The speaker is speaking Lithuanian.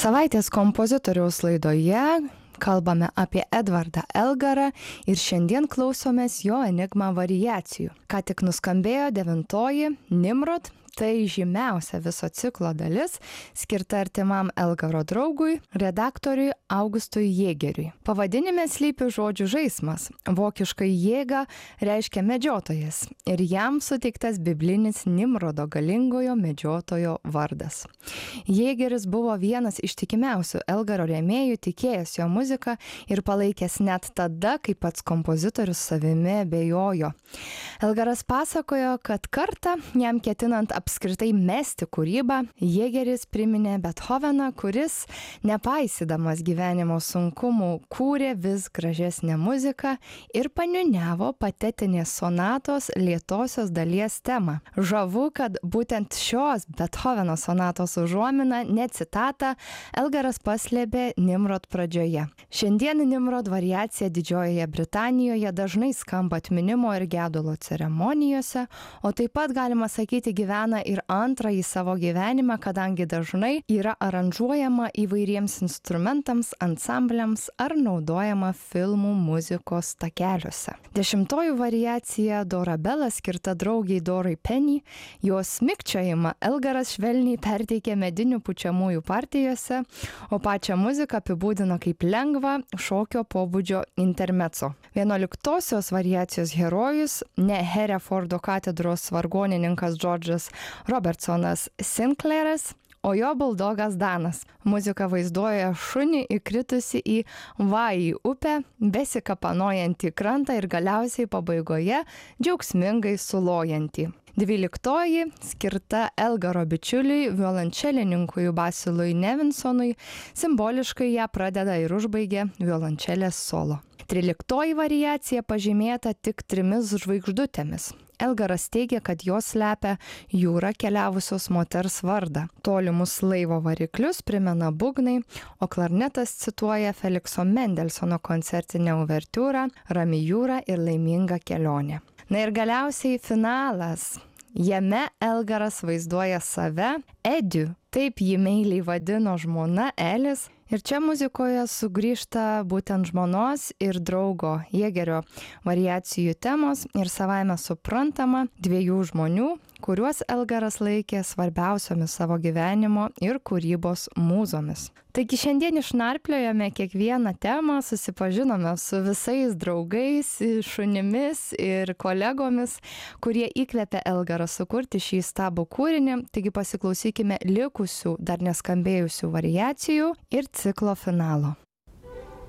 Savaitės kompozitoriaus laidoje kalbame apie Edvardą Elgarą ir šiandien klausomės jo enigma variacijų. Ką tik nuskambėjo 9 Nimrod, tai žymiausia viso ciklo dalis, skirta artimam Elgaro draugui, redaktoriui Augustui Jėgeriui. Pavadinime slypi žodžių žaismas. Vokiškai jėga reiškia medžiotojas ir jam suteiktas biblinis Nimrodo galingojo medžiotojo vardas. Jėgeris buvo vienas ištikimiausių Elgaro rėmėjų, tikėjęs jo muziką ir palaikęs net tada, kai pats kompozitorius savimi abejojo. Elgaras pasakojo, kad kartą jam ketinant apskritai mesti kūrybą, Jėgeris priminė Bethoveną, kuris, nepaisydamas gyvenimo sunkumų, kūrė vis gražesnę muziką ir paniuniavo patetinės sonatos lėtosios dalies temą. Žavu, kad būtent šios Bethoveno sonatos užuomina, ne citatą, Elgaras paslėpė Nimrod pradžioje. Šiandien Nimrod variacija Didžiojoje Britanijoje dažnai skamba atminimo ir gedulo ceremonijose, o taip pat galima sakyti gyvena ir antrąjį savo gyvenimą, kadangi dažnai yra aranžuojama įvairiems instrumentams, ansambliams ar naudojama filmų muzikos takeliuose. 10 variacija Dorabella skirta draugiai Dorai Penny, jos mikčiojimą Elgaras švelniai perteikė medinių pučiamųjų partijose, o pačią muziką apibūdino kaip lengvą šokio pobūdžio intermezzo. 11 variacijos herojus, ne Herefordo katedros vargonininkas Džordžas Robertsonas Sinclairas, o jo buldogas Danas. Muzika vaizduoja šunį įkritusi į Vajį upę, besikapanojantį krantą ir galiausiai pabaigoje džiaugsmingai sulojantį. 12 skirta Elgaro bičiuliui, violončelininkui Basilui Nevinsonui, simboliškai ją pradeda ir užbaigia violončelės solo. 13 variacija pažymėta tik 3 žvaigždutėmis. Elgaras teigia, kad jos slepia jūrą keliavusios moters vardą. Tolimus laivo variklius primena būgnai, o klarnetas cituoja Felikso Mendelsono koncertinę uvertiūrą Rami jūra ir laiminga kelionė. Na ir galiausiai finalas. Jame Elgaras vaizduoja save Ediu, taip jį meiliai vadino žmona Elis. Ir čia muzikoje sugrįžta būtent žmonos ir draugo Jėgerio variacijų temos ir savaime suprantama 2 žmonių, kuriuos Elgaras laikė svarbiausiomis savo gyvenimo ir kūrybos mūzomis. Taigi šiandien išnarpliojame kiekvieną temą, susipažinome su visais draugais, šunimis ir kolegomis, kurie įkvėpė Elgarą sukurti šį stabų kūrinį. Taigi pasiklausykime likusių dar neskambėjusių variacijų ir ciklo finalo.